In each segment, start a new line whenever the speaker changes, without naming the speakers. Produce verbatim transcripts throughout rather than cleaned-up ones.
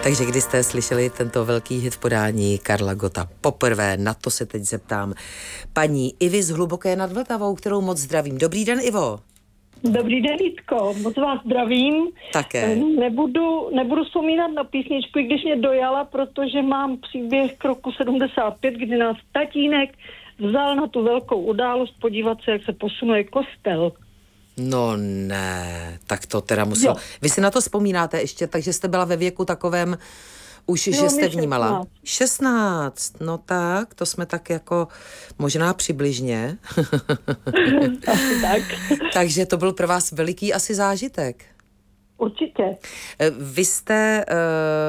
Takže když jste slyšeli tento velký hit v podání Karla Gotta poprvé, na to se teď zeptám paní Ivy z Hluboké nad Vltavou, kterou moc zdravím. Dobrý den, Ivo.
Dobrý den, Jitko, moc vás zdravím.
Také.
Nebudu, nebudu vzpomínat na písničku, i když mě dojala, protože mám příběh k roku sedmdesát pět, kdy nás tatínek vzal na tu velkou událost podívat se, jak se posunuje kostel.
No ne, tak to teda musel.
Jo.
Vy si na to vzpomínáte ještě, takže jste byla ve věku takovém už,
Jo,
že jste
mi
vnímala.
šestnáct.
šestnáct, no tak, to jsme tak jako možná přibližně.
Asi tak.
Takže to byl pro vás veliký asi zážitek.
Určitě.
Vy jste uh,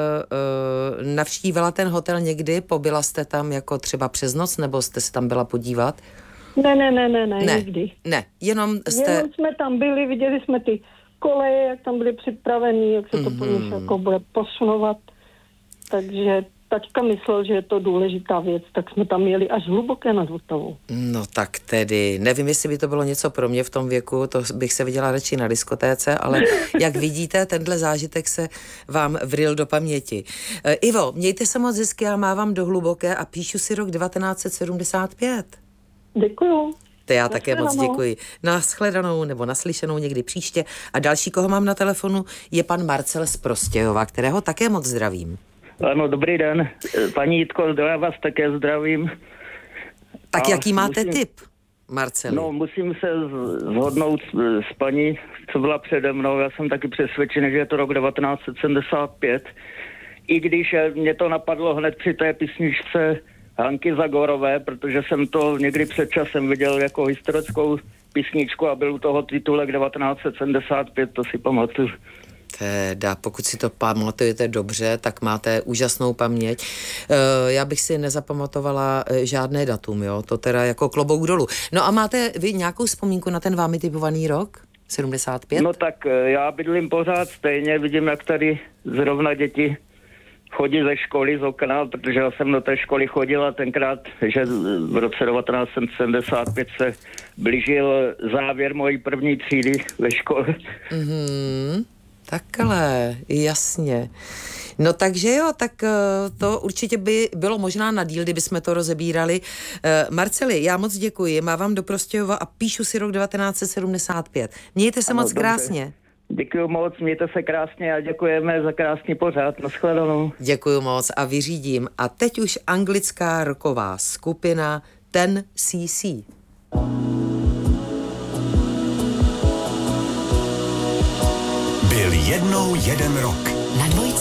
uh, navštívila ten hotel někdy, pobyla jste tam jako třeba přes noc, nebo jste se tam byla podívat?
Ne, ne, ne, ne, ne,
Ne,
nikdy.
ne, jenom jste...
Jenom jsme tam byli, viděli jsme ty koleje, jak tam byly připravený, jak se to po nich jako bude posunovat. Takže tačka myslel, že je to důležitá věc, tak jsme tam jeli až Hluboké nad Vltavou.
No tak tedy, nevím, jestli by to bylo něco pro mě v tom věku, to bych se viděla radši na diskotéce, ale jak vidíte, tenhle zážitek se vám vril do paměti. E, Ivo, mějte se moc hezky, já mávám do Hluboké a píšu si rok devatenáct set sedmdesát pět.
Děkuju.
To já také moc
Nashledanou.
děkuji. Nashledanou nebo naslyšenou někdy příště. A další, koho mám na telefonu, je pan Marcel z Prostějova, kterého také moc zdravím.
Ano, dobrý den. Paní Jitko, já vás také zdravím.
Tak
A
jaký máte
musím-
tip, Marceli?
No, musím se z- zhodnout s, s paní, co byla přede mnou. Já jsem taky přesvědčený, že je to rok devatenáct set sedmdesát pět. I když eh, mě to napadlo hned při té písničce Hanky Zagorové, protože jsem to někdy před časem viděl jako historickou písničku a byl u toho titulek devatenáct set sedmdesát pět, to si pamatuju.
Teda, pokud si to pamatujete dobře, tak máte úžasnou paměť. E, já bych si nezapamatovala e, žádné datum, jo, to teda jako klobouk dolů. No a máte vy nějakou vzpomínku na ten vámi typovaný rok? sedmdesát pět?
No tak eh, já bydlím pořád stejně, vidím, jak tady zrovna děti chodí ze školy z okna, protože já jsem do té školy chodila tenkrát, že v roce devatenáct set sedmdesát pět se blížil závěr mojí první třídy ve škole.
Mhm, takhle, jasně. No takže jo, tak eh, to určitě by bylo možná na díl, kdyby jsme to rozebírali. Eh, Marceli, já moc děkuji, mávám do Prostějova a píšu si rok devatenáct set sedmdesát pět. Mějte se
Ano,
moc
dobře.
krásně.
Děkuji moc, mějte se krásně a děkujeme za krásný pořád. Nashledanou.
Děkuju moc a vyřídím. A teď už anglická rocková skupina Ten C C.
Byl jednou jeden rok.
Na dvojce.